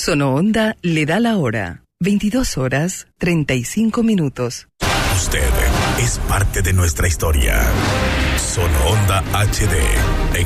Sonoonda le da la hora. 22 horas 35 minutos. Usted es parte de nuestra historia. Sonoonda HD. En